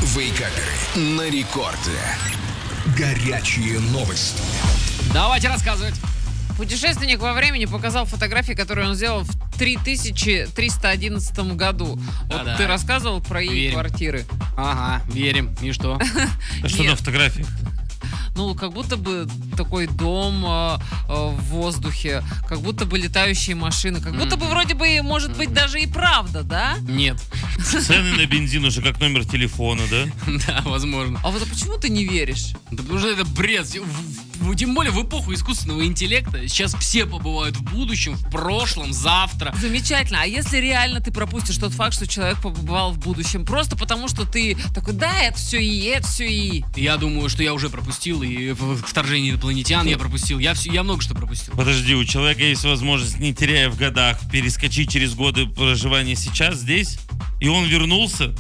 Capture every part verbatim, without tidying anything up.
Вейкаперы на рекорде. Горячие новости. Давайте рассказывать. Путешественник во времени показал фотографии, которые он сделал в три тысячи триста одиннадцатом году. Да-да. Вот ты рассказывал про их Верим. квартиры. Ага, верим. И что? А что на фотографии? Ну, как будто бы такой дом э, э, в воздухе, как будто бы летающие машины, как будто бы вроде бы, может быть, даже и правда, да? Нет. Цены на бензин уже как номер телефона, да? Да, возможно. А вот а почему ты не веришь? Да потому что это бред. В- в- Тем более в эпоху искусственного интеллекта. Сейчас все побывают в будущем, в прошлом, завтра. Замечательно. А если реально ты пропустишь тот факт, что человек побывал в будущем, просто потому что ты такой, да, это все и, это все и. Я думаю, что я уже пропустил, и в- вторжение инопланетян я пропустил. Я, все, я много что пропустил. Подожди, у человека есть возможность, не теряя в годах, перескочить через годы проживания сейчас, здесь, и он вернулся.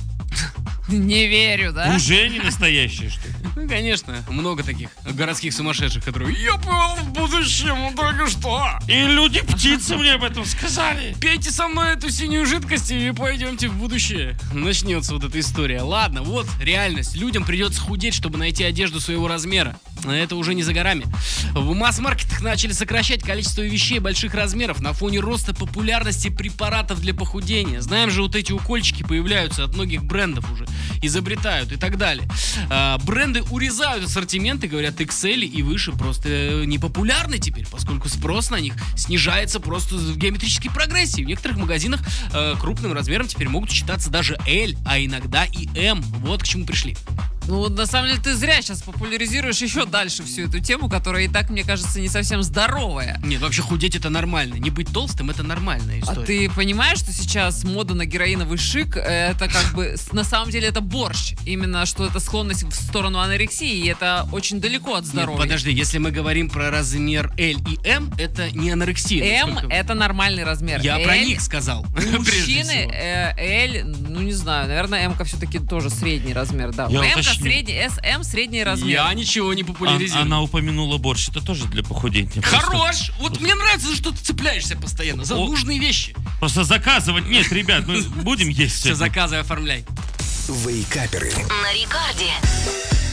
Не верю, да? Уже не настоящий, что ли? Ну, конечно, много таких городских сумасшедших, которые «Я был в будущем только что! И люди-птицы мне об этом сказали. Пейте со мной эту синюю жидкость и пойдемте в будущее». Начнется вот эта история. Ладно, вот реальность. Людям придется худеть, чтобы найти одежду своего размера. А это уже не за горами. В масс-маркетах начали сокращать количество вещей больших размеров на фоне роста популярности препаратов для похудения. Знаем же, вот эти укольчики появляются от многих брендов уже. Изобретают и так далее. А, бренды урезают ассортименты, говорят, икс эль и выше просто не популярны теперь, поскольку спрос на них снижается просто в геометрической прогрессии. В некоторых магазинах э, крупным размером теперь могут считаться даже L, а иногда и эм. Вот к чему пришли. Ну, на самом деле, ты зря сейчас популяризируешь еще дальше всю эту тему, которая и так, мне кажется, не совсем здоровая. Нет, вообще худеть это нормально. Не быть толстым это нормальная история. А ты понимаешь, что сейчас мода на героиновый шик, это как бы, на самом деле, это борщ. Именно, что это склонность в сторону анорексии, и это очень далеко от Нет, здоровья. подожди, если мы говорим про размер L и эм, это не анорексия. М насколько- это нормальный размер. Я про L, них сказал. у прежде мужчины всего. э, L, ну не знаю, наверное, М-ка все-таки тоже средний размер, да. Я М-ка уточню. средний, эс эм средний размер. Я ничего не А- популяризирую. она упомянула борщ, это тоже для похудения. Просто- Хорош! Вот мне нравится, за что ты цепляешься постоянно. За О. нужные вещи. Просто заказывать нет, ребят, мы будем есть Все, сегодня. заказывай, оформляй. Вейкаперы На рекорде.